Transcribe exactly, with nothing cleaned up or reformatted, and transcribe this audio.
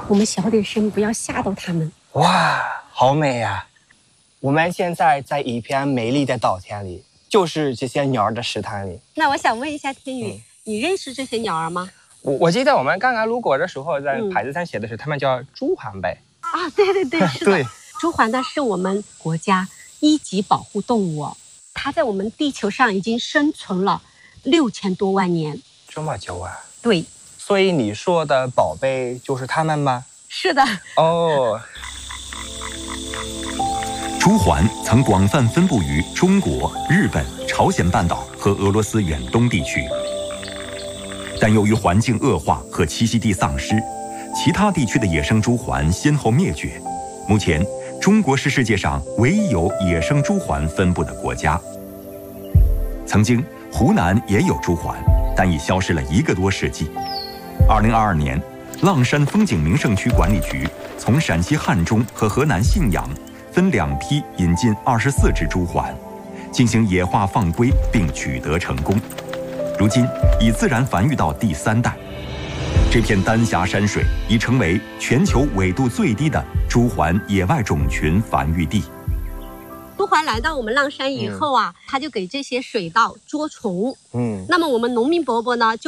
我们小点声，不要吓到它们。 哇，好美呀！我们现在在一片美丽的稻田里，就是这些鸟儿的食堂里。 那我想问一下天宇，嗯、你认识这些鸟儿吗？ 我我记得我们刚刚路过的时候，在牌子上写的是，它们叫朱鹮呗。 啊，对对对，是的。 对， 朱鹮呢是我们国家一级保护动物哦，它在我们地球上已经生存了六千多万年。 这么久啊？ 对。 所以你说的宝贝就是它们吗？ 是的。 哦。 朱鹮曾广泛分布于中国、日本、朝鲜半岛和俄罗斯远东地区，但由于环境恶化和栖息地丧失，其他地区的野生朱鹮先后灭绝。目前，中国是世界上唯一有野生朱鹮分布的国家。曾经，湖南也有朱鹮，但已消失了一个多世纪。二零二二年，浪山风景名胜区管理局从陕西汉中和河南信阳分两批引进二十四只朱鹮，进行野化放归，并取得成功。如今已自然繁育到第三代。这片丹霞山水已成为全球纬度最低的朱鹮野外种群繁育地。 朱鹮来到我们浪山以后啊，嗯、它就给这些水稻捉虫。嗯，那么我们农民伯伯呢就